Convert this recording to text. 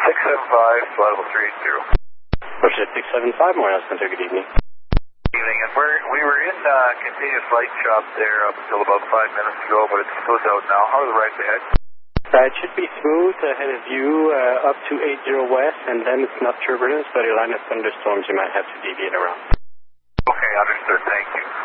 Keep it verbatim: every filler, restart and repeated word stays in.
six seven five, level three eight zero. Ocean six seven five, Morehouse Center, good evening. Evening, and we're, we were in uh, continuous light shop there up until about five minutes ago, but it's closed out now. How are the rides ahead? Uh, it should be smooth ahead of you uh, up to eight zero west, and then it's not turbulence, but a line of thunderstorms you might have to deviate around. Okay, understood. Thank you.